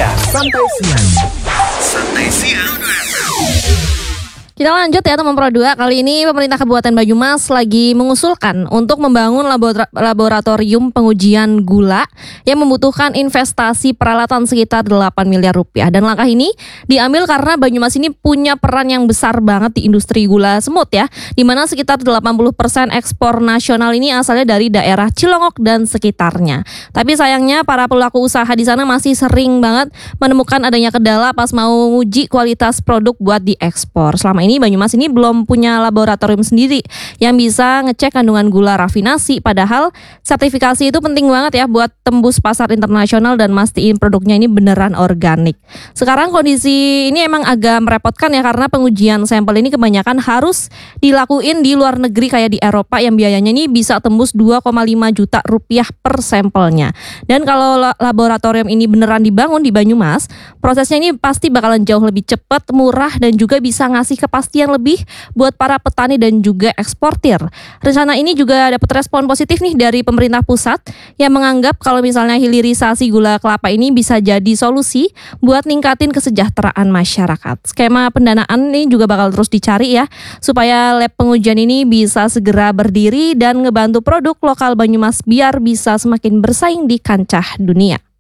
Santai siang. Kita lanjut ya teman Pro 2. Kali ini pemerintah Kabupaten Banyumas lagi mengusulkan untuk membangun laboratorium pengujian gula yang membutuhkan investasi peralatan sekitar 8 miliar rupiah. Dan langkah ini diambil karena Banyumas ini punya peran yang besar banget di industri gula semut ya, di mana sekitar 80% ekspor nasional ini asalnya dari daerah Cilongok dan sekitarnya. Tapi sayangnya para pelaku usaha di sana masih sering banget menemukan adanya kendala pas mau uji kualitas produk buat diekspor. Selama ini Banyumas ini belum punya laboratorium sendiri yang bisa ngecek kandungan gula rafinasi, padahal sertifikasi itu penting banget ya buat tembus pasar internasional dan mastiin produknya ini beneran organik. Sekarang kondisi ini emang agak merepotkan ya, karena pengujian sampel ini kebanyakan harus dilakuin di luar negeri kayak di Eropa yang biayanya ini bisa tembus 2,5 juta rupiah per sampelnya. Dan kalau laboratorium ini beneran dibangun di Banyumas, prosesnya ini pasti bakalan jauh lebih cepat, murah, dan juga bisa ngasih kepastian lebih buat para petani dan juga eksportir. Rencana ini juga dapat respon positif nih dari pemerintah pusat yang menganggap kalau misalnya hilirisasi gula kelapa ini bisa jadi solusi buat ningkatin kesejahteraan masyarakat. Skema pendanaan ini juga bakal terus dicari ya, supaya lab pengujian ini bisa segera berdiri dan ngebantu produk lokal Banyumas biar bisa semakin bersaing di kancah dunia.